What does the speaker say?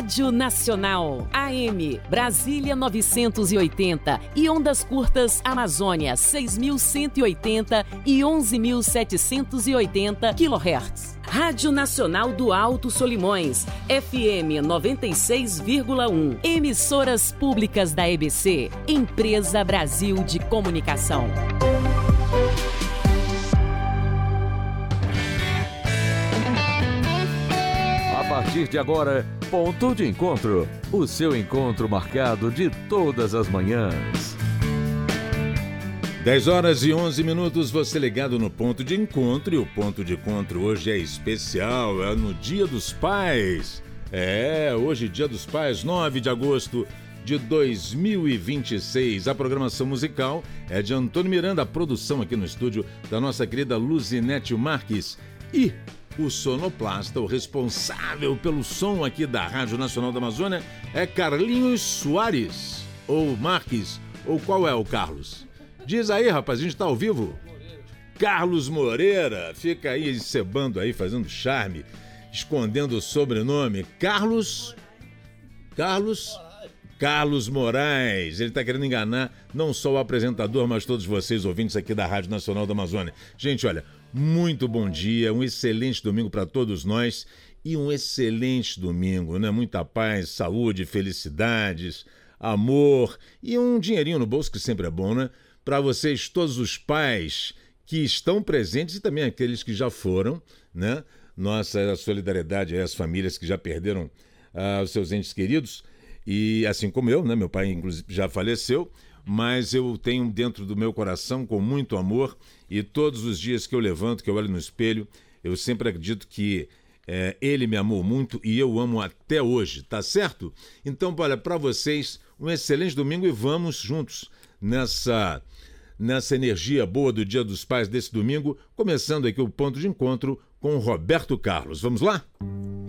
Rádio Nacional, AM, Brasília 980 e ondas curtas Amazônia 6.180 e 11.780 kHz. Rádio Nacional do Alto Solimões, FM 96,1. Emissoras públicas da EBC, Empresa Brasil de Comunicação. A partir de agora, Ponto de Encontro. O seu encontro marcado de todas as manhãs. 10h11, você ligado no Ponto de Encontro. E o Ponto de Encontro hoje é especial, é no Dia dos Pais. Hoje Dia dos Pais, 9 de agosto de 2026. A programação musical é de Antônio Miranda, a produção aqui no estúdio da nossa querida Luzinete Marques. E o sonoplasta, o responsável pelo som aqui da Rádio Nacional da Amazônia, é Carlinhos Soares, ou Marques, ou qual é o Carlos? Diz aí, rapaz, a gente tá ao vivo? Carlos Moreira, fica aí encebando aí, fazendo charme, escondendo o sobrenome. Carlos Moraes. Ele tá querendo enganar não só o apresentador, mas todos vocês, ouvintes aqui da Rádio Nacional da Amazônia. Gente, olha, muito bom dia, um excelente domingo para todos nós e um excelente domingo, né? Muita paz, saúde, felicidades, amor e um dinheirinho no bolso, que sempre é bom, né? Para vocês, todos os pais que estão presentes e também aqueles que já foram, né? Nossa solidariedade às famílias que já perderam os seus entes queridos. E assim como eu, né? Meu pai inclusive já faleceu, mas eu tenho dentro do meu coração com muito amor, e todos os dias que eu levanto, que eu olho no espelho, eu sempre acredito que ele me amou muito e eu amo até hoje, tá certo? Então, olha, para vocês, um excelente domingo e vamos juntos nessa energia boa do Dia dos Pais desse domingo, começando aqui o Ponto de Encontro com o Roberto Carlos. Vamos lá?